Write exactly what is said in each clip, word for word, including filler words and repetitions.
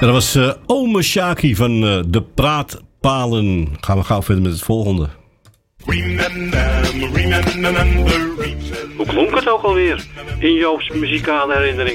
Dat was uh, Ome Shaki van uh, de Praatpalen. Gaan we gauw verder met het volgende. Hoe klonk het ook alweer in Joop's muzikale herinnering?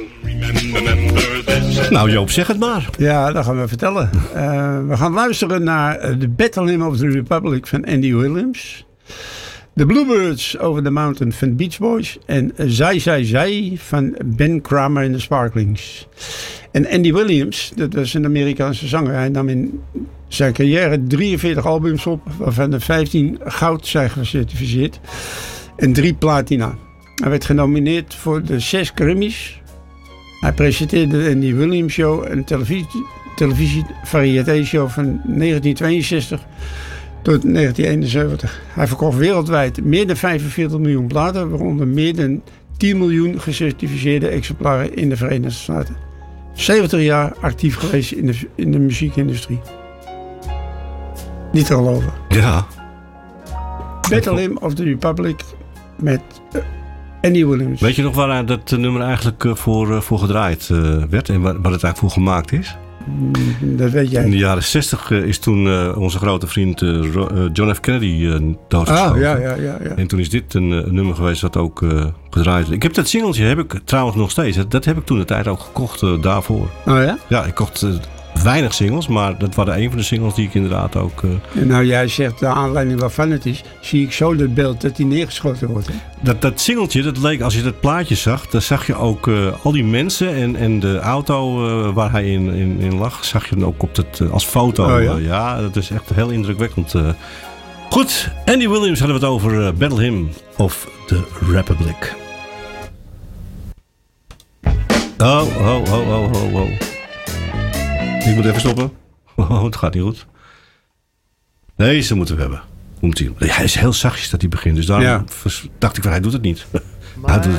Nou Joop, zeg het maar. Ja, dat gaan we vertellen. Uh, we gaan luisteren naar The Battle Hymn of the Republic van Andy Williams. The Bluebirds Over the Mountain van Beach Boys. En Zij, Zij, Zij van Ben Kramer en de Sparklings. En Andy Williams, dat was een Amerikaanse zanger. Hij nam in zijn carrière drieënveertig albums op, waarvan er vijftien goud zijn gecertificeerd. En drie platina. Hij werd genomineerd voor de zes Grammys. Hij presenteerde de Andy Williams Show, een televisie, televisie variété-show van negentien tweeënzestig tot negentien eenenzeventig. Hij verkocht wereldwijd meer dan vijfenveertig miljoen platen, waaronder meer dan tien miljoen gecertificeerde exemplaren in de Verenigde Staten. zeventig jaar actief geweest in de, in de muziekindustrie. Niet te geloven. Ja. Battle Hymn of the Republic met uh, Andy Williams. Weet je nog waar dat nummer eigenlijk uh, voor, uh, voor gedraaid uh, werd en waar, waar het eigenlijk voor gemaakt is? Mm, dat weet jij. In de jaren zestig uh, is toen uh, onze grote vriend uh, John F. Kennedy uh, doodgeschoten. Ah, ja, ja, ja, ja. En toen is dit een, een nummer geweest dat ook uh, gedraaid werd. Ik heb dat singeltje, heb ik trouwens nog steeds. Dat, dat heb ik toen de tijd ook gekocht uh, daarvoor. Oh ja? Ja, ik kocht uh, weinig singles, maar dat waren een van de singles die ik inderdaad ook... Uh... En nou, jij zegt de aanleiding waarvan het is, zie ik zo dat beeld dat hij neergeschoten wordt. Hè? Dat, dat singeltje, dat leek, als je dat plaatje zag, dan zag je ook uh, al die mensen en, en de auto uh, waar hij in, in, in lag, zag je hem ook op dat, uh, als foto. Oh, ja? Uh, ja, dat is echt heel indrukwekkend. Uh. Goed, Andy Williams hadden we het over uh, Battle Hymn of the Republic. Oh, oh, oh, oh, oh, oh. Ik moet even stoppen. Oh, het gaat niet goed. Deze moeten we hebben. Komt ie. Hij is heel zachtjes dat hij begint. Dus daarom ja. dacht ik van hij doet het niet. Hij doet het